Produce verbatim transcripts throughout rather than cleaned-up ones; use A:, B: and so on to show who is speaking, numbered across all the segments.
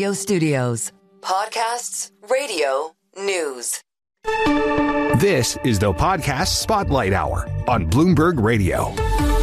A: Radio Studios. Podcasts, radio, news.
B: This is the Podcast Spotlight Hour on Bloomberg Radio.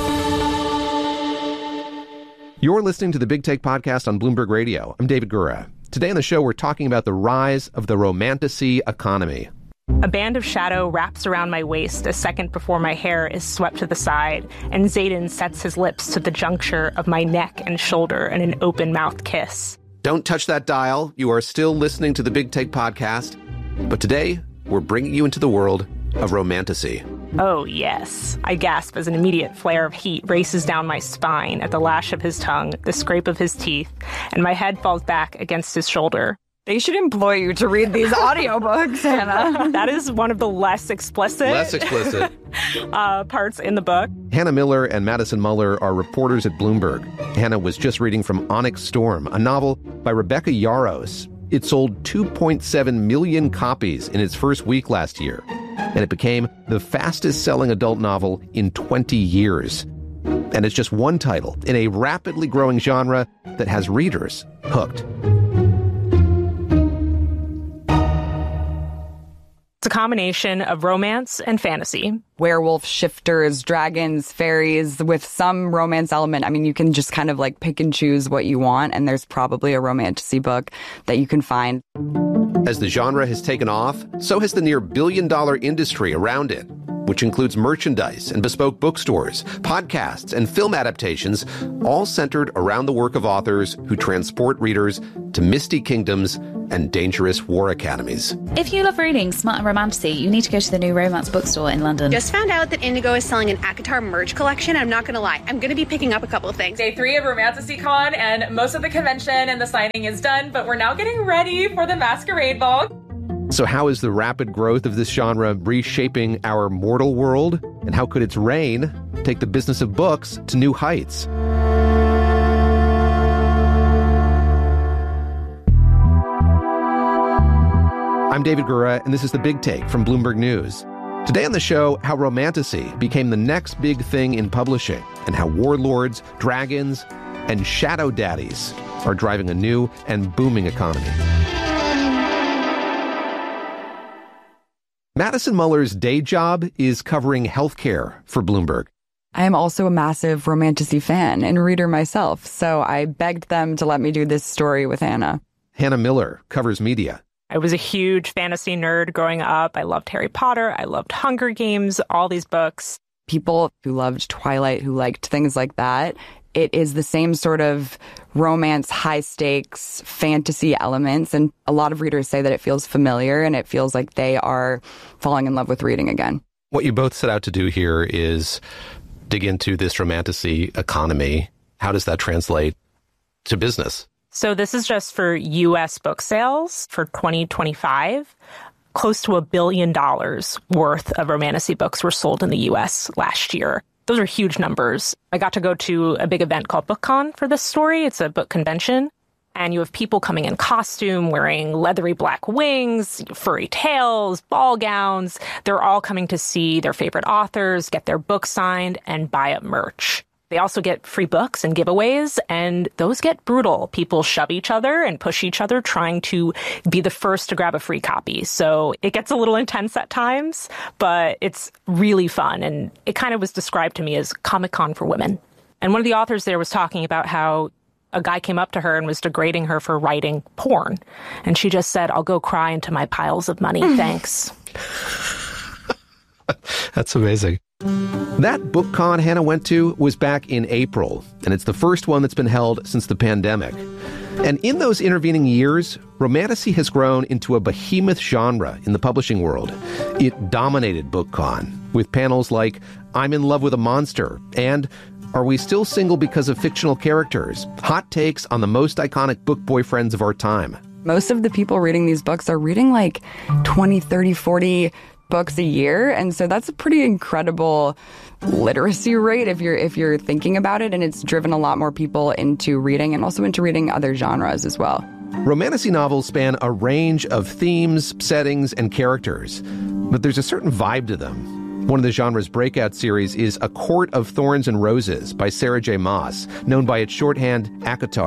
C: You're listening to the Big Take Podcast on Bloomberg Radio. I'm David Gura. Today on the show, we're talking about the rise of the romantasy economy.
D: A band of shadow wraps around my waist a second before my hair is swept to the side, and Xaden sets his lips to the juncture of my neck and shoulder in an open-mouthed kiss.
C: Don't touch that dial. You are still listening to the Big Take Podcast. But today, we're bringing you into the world of romantasy.
D: Oh, yes. I gasp as an immediate flare of heat races down my spine at the lash of his tongue, the scrape of his teeth, and my head falls back against his shoulder.
E: They should employ you to read these audiobooks, Hannah.
D: That is one of the less explicit,
C: Less explicit.
D: uh, parts in the book.
C: Hannah Miller and Madison Muller are reporters at Bloomberg. Hannah was just reading from Onyx Storm, a novel by Rebecca Yarros. It sold two point seven million copies in its first week last year, and it became the fastest-selling adult novel in twenty years. And it's just one title in a rapidly growing genre that has readers hooked.
D: It's a combination of romance and fantasy.
E: Werewolf, shifters, dragons, fairies, with some romance element. I mean, you can just kind of like pick and choose what you want, and there's probably a romantasy book that you can find.
C: As the genre has taken off, so has the near billion-dollar industry around it, which includes merchandise and bespoke bookstores, podcasts, and film adaptations, all centered around the work of authors who transport readers to misty kingdoms and dangerous war academies.
F: If you love reading smart and romantasy, you need to go to the new romance bookstore in London.
G: Just found out that Indigo is selling an ACOTAR merch collection. I'm not going to lie. I'm going to be picking up a couple of things.
H: Day three of Romantasy Con, and most of the convention and the signing is done, but we're now getting ready for the Masquerade Ball.
C: So how is the rapid growth of this genre reshaping our mortal world? And how could its reign take the business of books to new heights? I'm David Gura, and this is The Big Take from Bloomberg News. Today on the show, how romantasy became the next big thing in publishing, and how warlords, dragons, and shadow daddies are driving a new and booming economy. Madison Muller's day job is covering healthcare for Bloomberg.
E: I am also a massive romantasy fan and reader myself, so I begged them to let me do this story with Hannah.
C: Hannah Miller covers media.
D: I was a huge fantasy nerd growing up. I loved Harry Potter. I loved Hunger Games, all these books.
E: People who loved Twilight, who liked things like that, it is the same sort of romance, high-stakes, fantasy elements. And a lot of readers say that it feels familiar and it feels like they are falling in love with reading again.
C: What you both set out to do here is dig into this romantasy economy. How does that translate to business?
D: So this is just for U S book sales for twenty twenty-five. Close to a billion dollars worth of romantasy books were sold in the U S last year. Those are huge numbers. I got to go to a big event called BookCon for this story. It's a book convention. And you have people coming in costume, wearing leathery black wings, furry tails, ball gowns. They're all coming to see their favorite authors, get their books signed, and buy up merch. They also get free books and giveaways, and those get brutal. People shove each other and push each other, trying to be the first to grab a free copy. So it gets a little intense at times, but it's really fun. And it kind of was described to me as Comic-Con for women. And one of the authors there was talking about how a guy came up to her and was degrading her for writing porn. And she just said, "I'll go cry into my piles of money. Thanks."
C: That's amazing. That BookCon Hannah went to was back in April, and it's the first one that's been held since the pandemic. And in those intervening years, romantasy has grown into a behemoth genre in the publishing world. It dominated BookCon, with panels like "I'm in love with a monster" and "Are we still single because of fictional characters?" Hot takes on the most iconic book boyfriends of our time.
E: Most of the people reading these books are reading like twenty, thirty, forty books a year. And so that's a pretty incredible literacy rate if you're if you're thinking about it. And it's driven a lot more people into reading and also into reading other genres as well.
C: Romantasy novels span a range of themes, settings, and characters, but there's a certain vibe to them. One of the genre's breakout series is A Court of Thorns and Roses by Sarah J. Maas, known by its shorthand ACOTAR.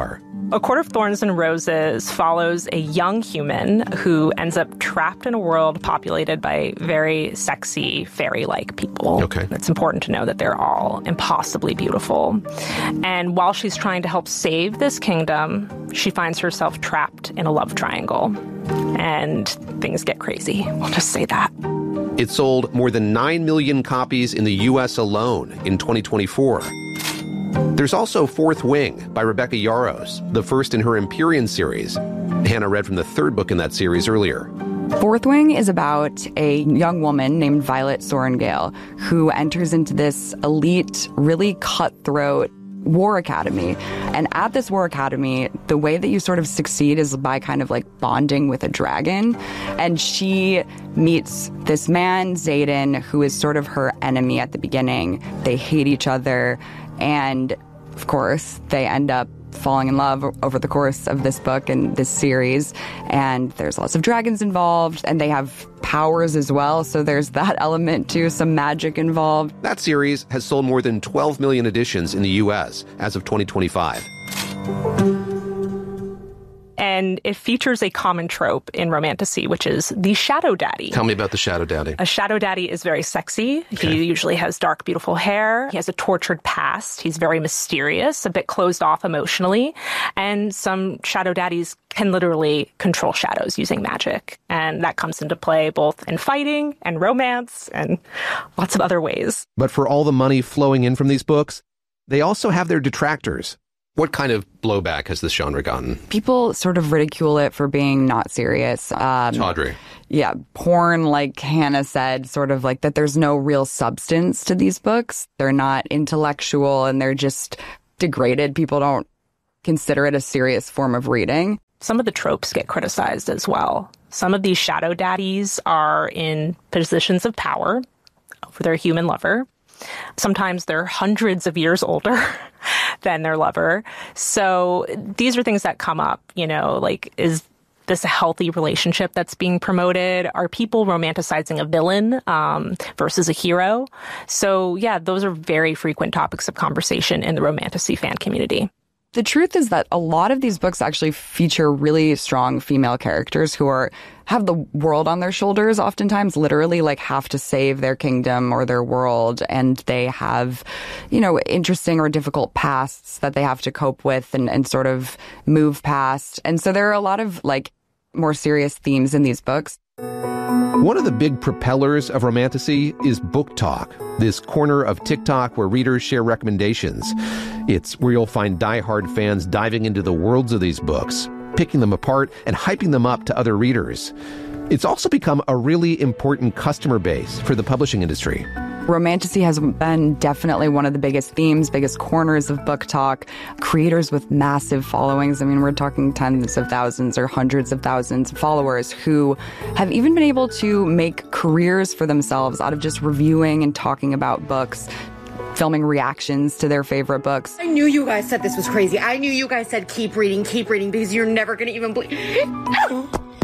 D: A Court of Thorns and Roses follows a young human who ends up trapped in a world populated by very sexy, fairy-like people.
C: Okay.
D: It's important to know that they're all impossibly beautiful. And while she's trying to help save this kingdom, she finds herself trapped in a love triangle. And things get crazy. We'll just say that.
C: It sold more than nine million copies in the U S alone in twenty twenty-four. There's also Fourth Wing by Rebecca Yarros, the first in her Empyrean series. Hannah read from the third book in that series earlier.
E: Fourth Wing is about a young woman named Violet Sorrengail who enters into this elite, really cutthroat war academy. And at this war academy, the way that you sort of succeed is by kind of like bonding with a dragon. And she meets this man, Xaden, who is sort of her enemy at the beginning. They hate each other. And of course, they end up falling in love over the course of this book and this series. And there's lots of dragons involved, and they have powers as well. So there's that element too, some magic involved.
C: That series has sold more than twelve million editions in the U S as of twenty twenty-five.
D: And it features a common trope in romantasy, which is the shadow daddy.
C: Tell me about the shadow daddy.
D: A shadow daddy is very sexy.
C: Okay.
D: He usually has dark, beautiful hair. He has a tortured past. He's very mysterious, a bit closed off emotionally. And some shadow daddies can literally control shadows using magic. And that comes into play both in fighting and romance and lots of other ways.
C: But for all the money flowing in from these books, they also have their detractors. What kind of blowback has this genre gotten?
E: People sort of ridicule it for being not serious. Um,
C: Tawdry.
E: Yeah, porn, like Hannah said, sort of like that there's no real substance to these books. They're not intellectual and they're just degraded. People don't consider it a serious form of reading.
D: Some of the tropes get criticized as well. Some of these shadow daddies are in positions of power over their human lover. Sometimes they're hundreds of years older than their lover. So these are things that come up, you know, like, is this a healthy relationship that's being promoted? Are people romanticizing a villain um, versus a hero? So yeah, those are very frequent topics of conversation in the romantasy fan community.
E: The truth is that a lot of these books actually feature really strong female characters who are have the world on their shoulders, oftentimes literally like have to save their kingdom or their world. And they have, you know, interesting or difficult pasts that they have to cope with and, and sort of move past. And so there are a lot of like more serious themes in these books.
C: One of the big propellers of romantasy is Book Talk, this corner of TikTok where readers share recommendations. It's where you'll find diehard fans diving into the worlds of these books, picking them apart and hyping them up to other readers. It's also become a really important customer base for the publishing industry.
E: Romantasy has been definitely one of the biggest themes, biggest corners of Book Talk. Creators with massive followings. I mean, we're talking tens of thousands or hundreds of thousands of followers who have even been able to make careers for themselves out of just reviewing and talking about books, filming reactions to their favorite books.
G: I knew you guys said this was crazy. I knew you guys said keep reading, keep reading, because you're never going to even believe.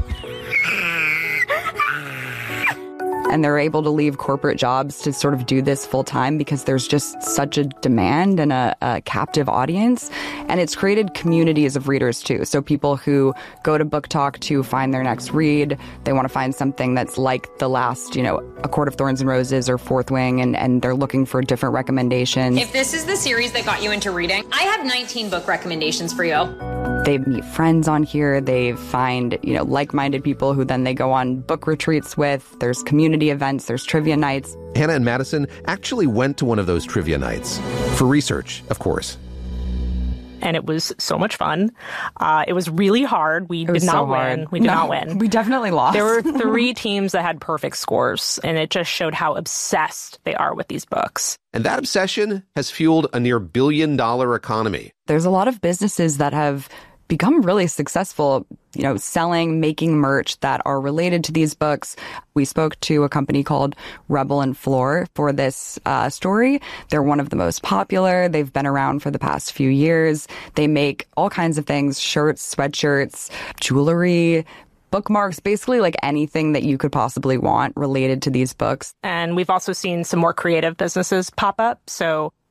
E: And they're able to leave corporate jobs to sort of do this full time because there's just such a demand and a, a captive audience. And it's created communities of readers too. So people who go to Book Talk to find their next read, they want to find something that's like the last, you know, A Court of Thorns and Roses or Fourth Wing, and, and they're looking for different recommendations.
I: If this is the series that got you into reading, I have nineteen book recommendations for you.
E: They meet friends on here. They find, you know, like-minded people who then they go on book retreats with. There's community events. There's trivia nights.
C: Hannah and Madison actually went to one of those trivia nights. For research, of course.
D: And it was so much fun. Uh, it was really hard. We did not
E: so
D: win.
E: hard.
D: We did
E: no,
D: not win.
E: We definitely lost.
D: There were three teams that had perfect scores, and it just showed how obsessed they are with these books.
C: And that obsession has fueled a near billion-dollar economy.
E: There's a lot of businesses that have become really successful, you know, selling, making merch that are related to these books. We spoke to a company called Rebel and Floor for this uh, story. They're one of the most popular. They've been around for the past few years. They make all kinds of things, shirts, sweatshirts, jewelry, bookmarks, basically like anything that you could possibly want related to these books.
D: And we've also seen some more creative businesses pop up. So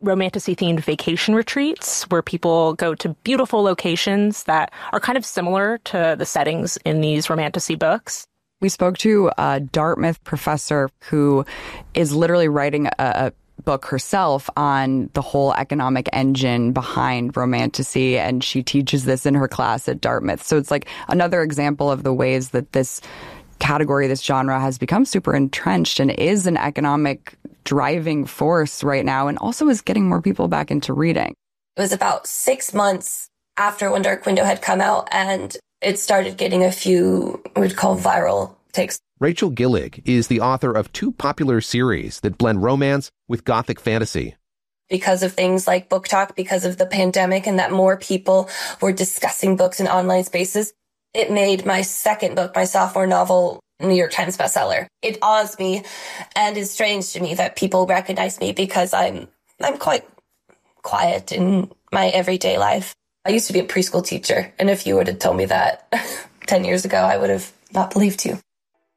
D: romantasy-themed vacation retreats where people go to beautiful locations that are kind of similar to the settings in these romantasy books.
E: We spoke to a Dartmouth professor who is literally writing a, a book herself on the whole economic engine behind romantasy, and she teaches this in her class at Dartmouth. So it's like another example of the ways that this category, this genre, has become super entrenched and is an economic driving force right now, and also is getting more people back into reading.
J: It was about six months after One Dark Window had come out, and it started getting a few, we'd call viral takes.
C: Rachel Gillig is the author of two popular series that blend romance with gothic fantasy.
J: Because of things like Book Talk, because of the pandemic, and that more people were discussing books in online spaces, it made my second book, my sophomore novel, New York Times bestseller. It awes me and is strange to me that people recognize me because I'm I'm quite quiet in my everyday life. I used to be a preschool teacher, and if you would have told me that ten years ago, I would have not believed you.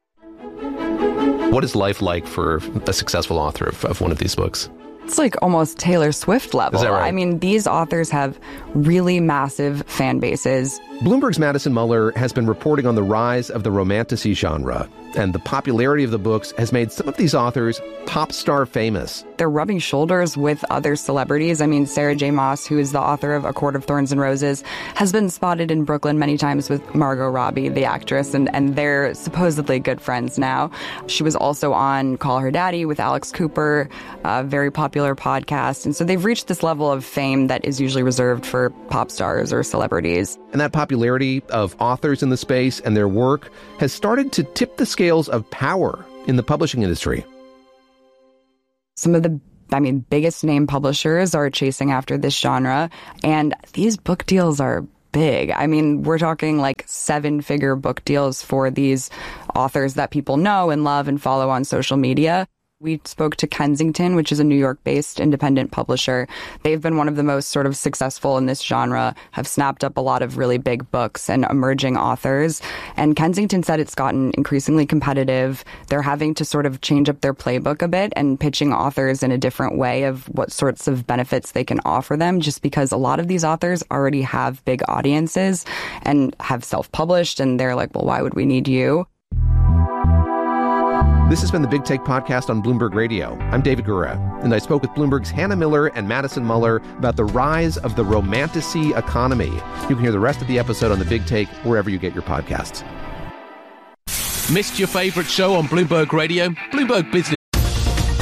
C: What is life like for a successful author of, of one of these books?
E: It's like almost Taylor Swift level.
C: Is that right?
E: I mean, these authors have really massive fan bases.
C: Bloomberg's Madison Muller has been reporting on the rise of the romantasy genre, and the popularity of the books has made some of these authors pop star famous.
E: They're rubbing shoulders with other celebrities. I mean, Sarah J. Maas, who is the author of A Court of Thorns and Roses, has been spotted in Brooklyn many times with Margot Robbie, the actress, and, and they're supposedly good friends now. She was also on Call Her Daddy with Alex Cooper, a very popular podcast. And so they've reached this level of fame that is usually reserved for pop stars or celebrities.
C: And that popularity of authors in the space and their work has started to tip the scales of power in the publishing industry.
E: Some of the, I mean, biggest name publishers are chasing after this genre, and these book deals are big. I mean, we're talking like seven-figure book deals for these authors that people know and love and follow on social media. We spoke to Kensington, which is a New York-based independent publisher. They've been one of the most sort of successful in this genre, have snapped up a lot of really big books and emerging authors. And Kensington said it's gotten increasingly competitive. They're having to sort of change up their playbook a bit and pitching authors in a different way of what sorts of benefits they can offer them, just because a lot of these authors already have big audiences and have self-published, and they're like, well, why would we need you?
C: This has been the Big Take Podcast on Bloomberg Radio. I'm David Gura, and I spoke with Bloomberg's Hannah Miller and Madison Muller about the rise of the romantasy economy. You can hear the rest of the episode on the Big Take wherever you get your podcasts.
K: Missed your favorite show on Bloomberg Radio? Bloomberg Business